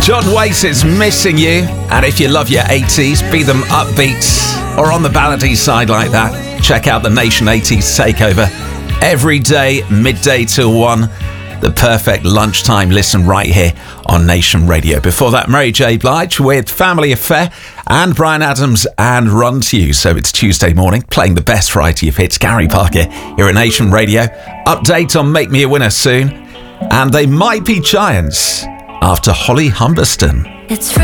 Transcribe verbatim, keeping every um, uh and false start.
John Wace is Missing You. And if you love your eighties, be them upbeats or on the ballady side like that, check out the Nation eighties Takeover. Every day, midday till one. The perfect lunchtime listen right here on Nation Radio. Before that, Mary J. Blige with Family Affair and Bryan Adams and Run to You. So it's Tuesday morning, playing the best variety of hits. Gary Parker here at Nation Radio. Update on Make Me a Winner soon. And they might be giants after Holly Humberston. It's